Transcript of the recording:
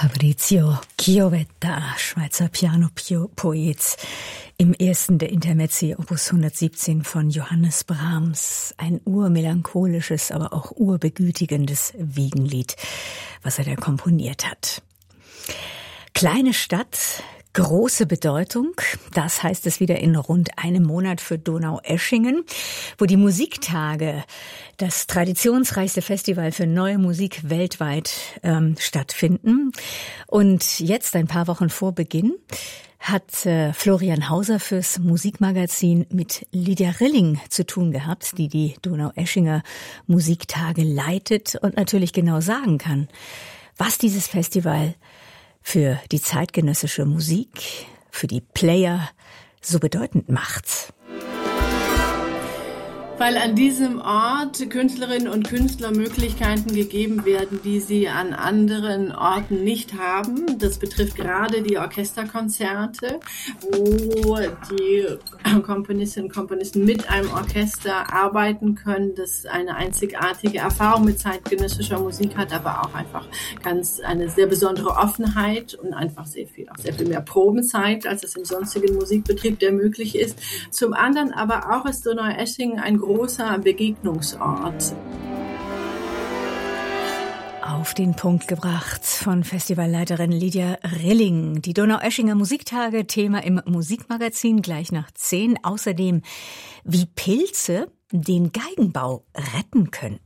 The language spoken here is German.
Fabrizio Chiovetta, Schweizer Pianopoet, im ersten der Intermezzi Opus 117 von Johannes Brahms. Ein urmelancholisches, aber auch urbegütigendes Wiegenlied, was er da komponiert hat. Kleine Stadt, große Bedeutung, das heißt es wieder in rund einem Monat für Donaueschingen, wo die Musiktage, das traditionsreichste Festival für neue Musik weltweit stattfinden. Und jetzt, ein paar Wochen vor Beginn, hat Florian Hauser fürs Musikmagazin mit Lydia Rilling zu tun gehabt, die die Donaueschinger Musiktage leitet und natürlich genau sagen kann, was dieses Festival für die zeitgenössische Musik, für die Player so bedeutend macht. Weil an diesem Ort Künstlerinnen und Künstler Möglichkeiten gegeben werden, die sie an anderen Orten nicht haben. Das betrifft gerade die Orchesterkonzerte, wo die Komponistinnen und Komponisten mit einem Orchester arbeiten können, das eine einzigartige Erfahrung mit zeitgenössischer Musik hat, aber auch einfach eine sehr besondere Offenheit und einfach sehr viel mehr Probenzeit, als es im sonstigen Musikbetrieb der möglich ist. Zum anderen aber auch ist Donaueschingen ein großer Begegnungsort. Auf den Punkt gebracht von Festivalleiterin Lydia Rilling. Die Donaueschinger Musiktage, Thema im Musikmagazin gleich nach 10. Außerdem, wie Pilze den Geigenbau retten können.